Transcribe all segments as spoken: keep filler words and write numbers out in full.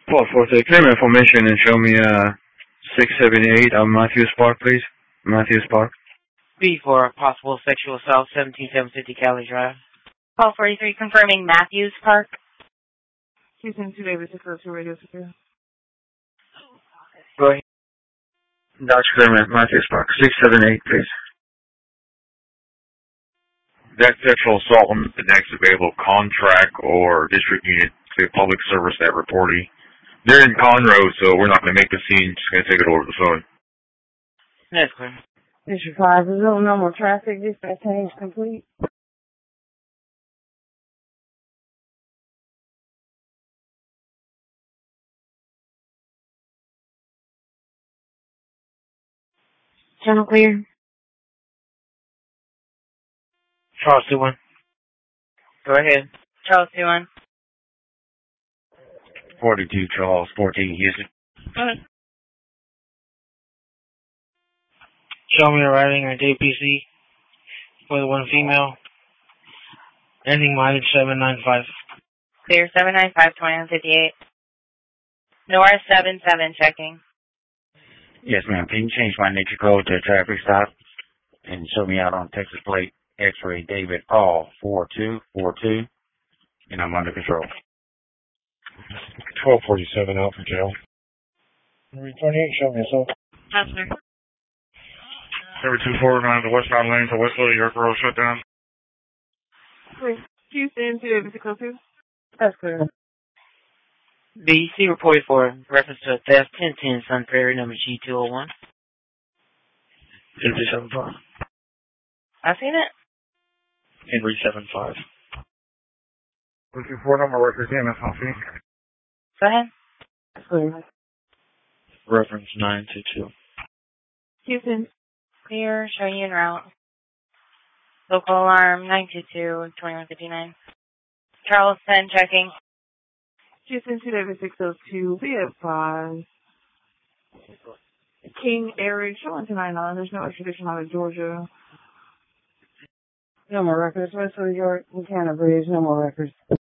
Paul, for the claim information and show me uh six seventy-eight on Matthews Park, please. Matthews Park. B for possible sexual assault, seventeen seven fifty Cali Drive. Call forty-three confirming Matthews Park. Houston two David six oh two Radio Secure. Go ahead. Doctor Clement, Matthews Park. six seventy-eight, please. That sexual assault on the next available contract or district unit to public service at reportee. They're in Conroe, so we're not going to make the scene. Just going to take it over the phone. That's clear. District five, Brazil, no more traffic. Dispatch change complete. Channel clear. Charles two one. Go ahead. Charles two one. forty-two Charles, fourteen Houston. Go ahead. Show me a writing or J P C for the one female. Ending mileage seven nine five. Clear seven nine five twenty-one fifty-eight. Nora seven seven checking. Yes, ma'am. Can you change my nature code to a traffic stop and show me out on Texas plate X-ray David Paul four two four two, and I'm under control. twelve forty-seven out for jail. twenty-eight, show me yourself. That's clear. Every two forty-nine to westbound lane to Westwood, your girl shut down. Clear. Houston two David six oh two. That's clear. B, C reported for reference to a theft, ten ten Sun Prairie, number G two oh one. Henry seven five. I seen it. Henry seven five. Looking for number record, M S L C. Go ahead. Clear. Reference nine two two. Houston. Clear, showing you en route. Local alarm nine two two twenty-one fifty-nine. Charles ten checking. Houston two David six oh two. B F five. King Eric, showing two ninety-nine. There's no extradition out of Georgia. No more records. West of York, Buchanan Bridge, no more records.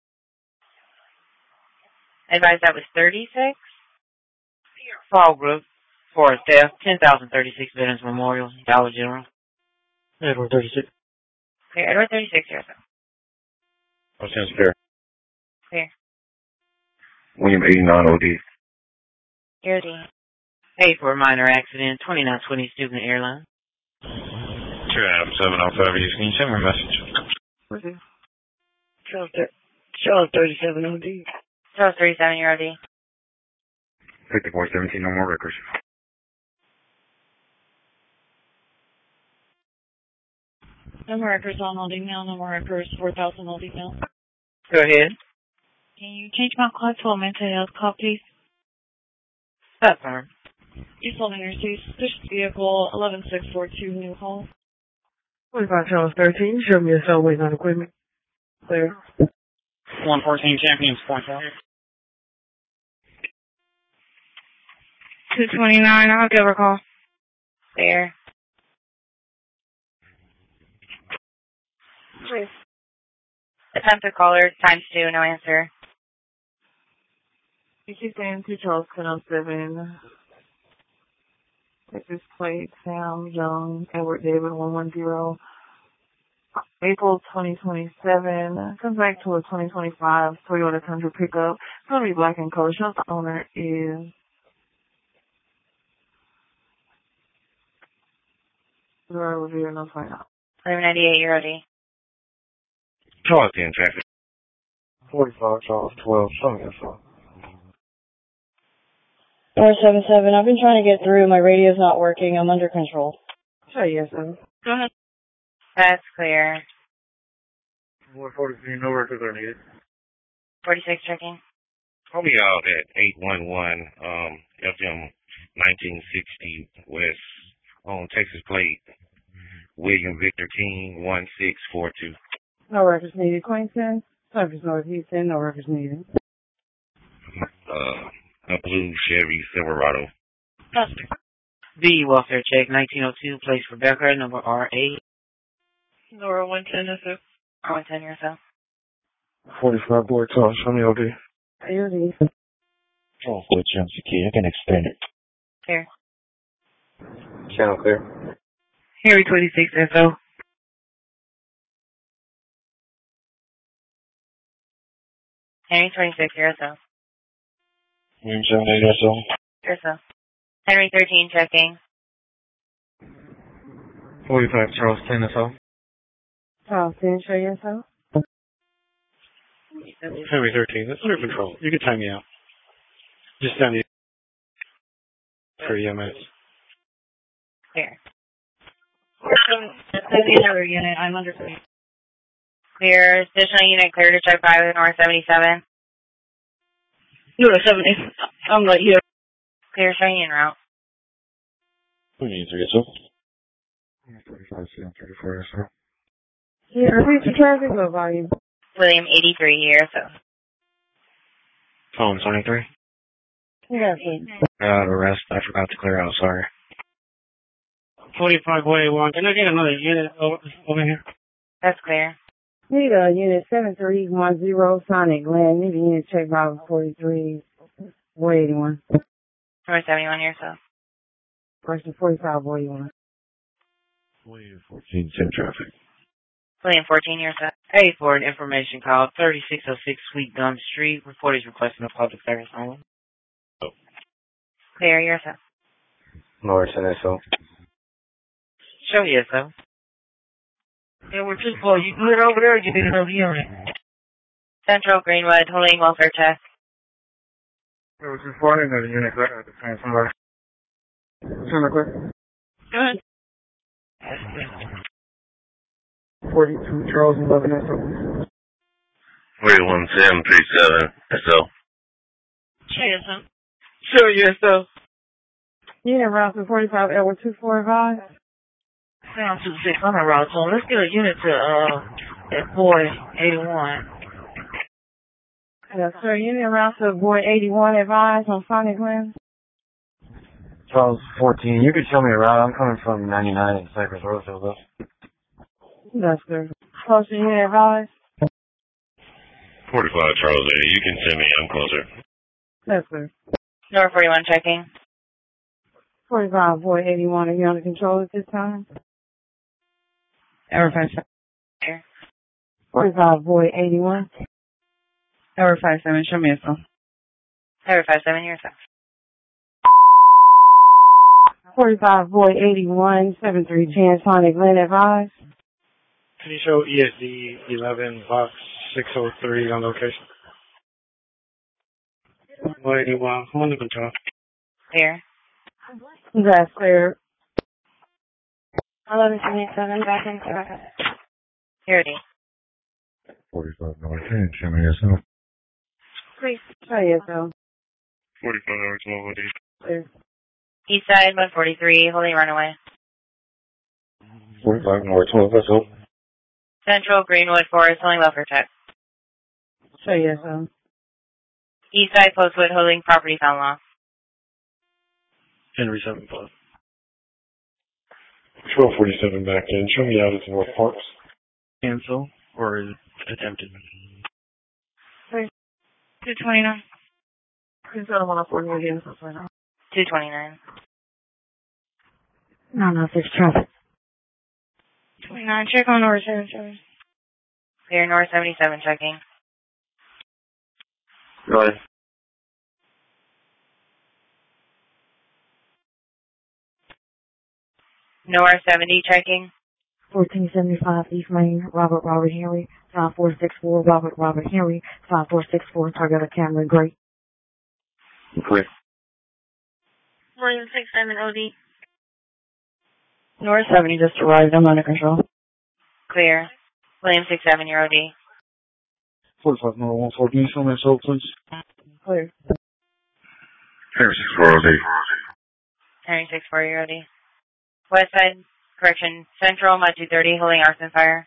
Advise that was thirty-six. Fall group for a theft, ten thousand thirty-six Veterans Memorial, Dollar General. Edward thirty-six. Clear. Edward thirty-six, yes, sir. Oh, sounds fair. Clear. William eighty-nine O D. Here D. Paid for a minor accident, twenty-nine twenty Student Airlines. two Adam seven oh five, can you send me a message? Where's it? Charles, Charles thirty-seven O D. Charles thirty-seven, your O D. fifty-four seventeen, no more records. No more records on old email, no more records, four thousand old email. Go ahead. Can you change my call to a mental health call, please? That's fine. East Holding Interstate, this vehicle eleven six four two, new call. twenty-five Charles thirteen, show me a cell waiting on equipment. Clear. one fourteen Champions Point out. two twenty-nine, I'll give her a call. There. Please. Attempted caller, times two, no answer. You keep saying two Charles ten oh seven. Texas plate, Sam Young, Edward David one one zero. April twenty twenty-seven. Comes back to a twenty twenty-five Toyota Tundra pickup. It's going to be black and color. Shows the owner is Zara Revere, no sign out. eleven ninety-eight, your O D. Charles ten traffic. forty-five Charles twelve, show me yourself. four seven seven, I've been trying to get through. My radio's not working. I'm under control. Sure, yes, sir. Go ahead. That's clear. one forty-three, no records are needed. forty-six checking. Call me out at eight one one, um, F M nineteen sixty West on Texas plate. William Victor King, one six four two. No records needed. Quainton, Cypress North Houston, no records needed. Uh, a blue Chevy Silverado. That's B, welfare check, nineteen oh two, place Rebecca, number R eight. Nora one ten, that's it. one ten yourself. forty-five Boy Charles, show me O D. A O D. Control four, jump secure. I can expand it. Clear. Channel clear. Henry twenty-six S O. Henry twenty-six, you're S O. William seven eight S O. You're S O. Henry thirteen, checking. forty-five Charles ten S O. Charles ten, show you S O. Henry thirteen, that's under control. You can time me out. Just send me for E M S. Clear. That's the other unit. I'm under three. Clear. Additional unit clear to check five with North seventy-seven. Unit seventy. I'm right here. Clear, showing you en route. William three S O. forty-five C M thirty-four S O. Yeah, repeat the traffic or volume? William eighty-three here, so. Phone twenty-three. Yeah, please. Uh, the rest I forgot to clear out, sorry. forty-five forty-one. Can I get another unit over, over here? That's clear. Need a unit seven three one zero Sonic Glen. Need a unit check by forty-three four eighty-one. North seventy-one here, so. Person forty-five forty-one. William fourteen, ten traffic. William fourteen here, so. Hey, for an information call, thirty-six oh six Sweet Gum Street. Report is requesting a public service only. Clear, you're so. North ten S O. Show you, so. Yeah, we're just, well, you good over there or you need another unit? Central Greenwood, holding welfare check. There was just one another unit clear at the same somebody. Channel clear. Go ahead. forty-two Charles eleven S O. forty-one seven three seven S O. Show you some. Sure, yes, so. Unit route to forty-five Edward two forty-five. Down to six hundred route, so let's get a unit to, uh, at boy eighty-one. Yes, sir. Unit route to boy eighty-one advised on Sonic Glen. Charles fourteen. You could show me around. I'm coming from ninety-nine in Cypress Roseville, though. Yes, sir. Closer unit advised. forty-five Charles A. You can send me. I'm closer. Yes, sir. North forty-one checking. forty-five boy eighty-one. Are you under control at this time? Error five seven. Here. forty-five boy eighty-one. Error five seven. Show me a phone. Tower five seven here, so. forty-five boy eighty-one. seven three ten Sonic Glen advised. Can you show E S D eleven box six oh three on location? one eighty-one, I'm under control. Clear. That's clear. eleven seventy-seven, back in. Here it is. forty-five North ten. Show me S O. Please. Show you, so. forty-five North twelve D. Clear. East side, one forty-three, holding runaway. forty-five North twelve S O. Central Greenwood Forest, holding welfare check. Show you, so. East side, Postwood, holding property found lost. Henry seven five. twelve forty-seven back in. Show me out into North Parks. Cancel or is attempted? two twenty-nine. Please go to one oh four again. two twenty-nine. No, no, there's traffic. twenty-nine, check on North seventy-seven. Clear, North seventy-seven checking. Go ahead. North seventy checking. fourteen seventy-five East Main, Robert Robert Henry, five four six four Robert Robert Henry, five four six four Target Cameron Great. Clear. William six seven O D. North seventy just arrived. I'm under control. Clear. William six seven, your O D. forty-five North one fourteen. Show me S O, please. Clear. Henry six four O D. Henry six four, your O D. West side, correction, Central, Mud two thirty, holding arson fire.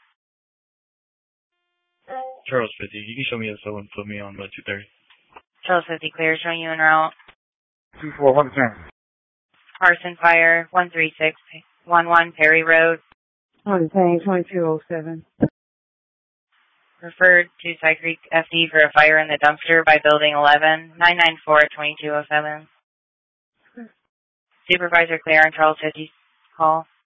Charles fifty. You can show me S O and put me on Mud two thirty. Charles fifty clear, showing you en route. two four one ten. Arson fire, one three six one one Perry Road. On the same twenty-two oh seven. Referred to Side Creek F D for a fire in the dumpster by Building eleven, nine nine four, two two oh seven. Supervisor Claire on Charles fifty call.